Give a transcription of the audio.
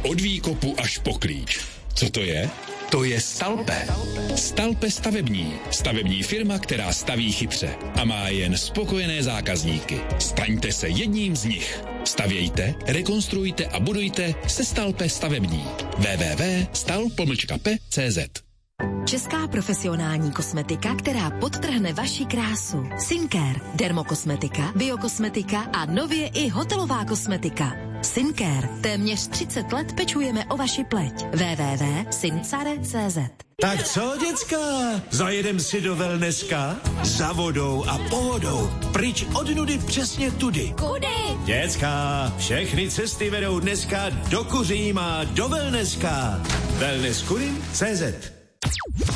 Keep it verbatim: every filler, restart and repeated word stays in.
Od výkopu až po klíč. Co to je? To je Stalpe. Stalpe stavební. Stavební firma, která staví chytře a má jen spokojené zákazníky. Staňte se jedním z nich. Stavějte, rekonstruujte a budujte se Stalpe stavební. w w w tečka stal pomlčka p tečka c z. Česká profesionální kosmetika, která podtrhne vaši krásu. Sincare, dermokosmetika, biokosmetika a nově i hotelová kosmetika. Sincare, téměř třicet let pečujeme o vaši pleť. w w w tečka sincare tečka c z. Tak co, děcka? Zajedem si do wellnesska? Za vodou a po vodou. Pryč od nudy přesně tudy. Kudy? Děcka, všechny cesty vedou dneska do Kuříma, do wellnesska. wellness kurim tečka c z.